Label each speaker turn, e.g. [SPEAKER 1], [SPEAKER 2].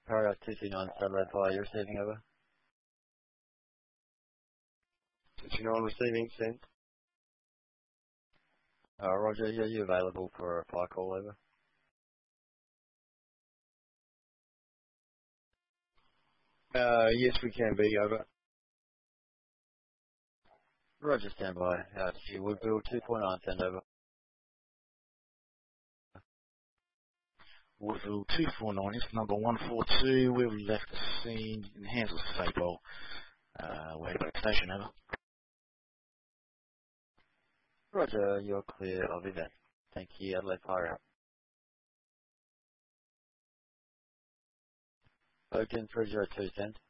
[SPEAKER 1] Paragraph 229, Adelaide Fire, you're receiving over.
[SPEAKER 2] 229 receiving, send.
[SPEAKER 1] Roger, are you available for a fire call over?
[SPEAKER 2] Yes, we can be, over.
[SPEAKER 1] Roger, stand by. Woodville 249, send over.
[SPEAKER 3] Woodville 249, it's number 142. We've left the scene in the hands of SAPOL. We're back station, over.
[SPEAKER 1] Roger, you're clear of event. Thank you, Adelaide Fire out. Oaken 302, send.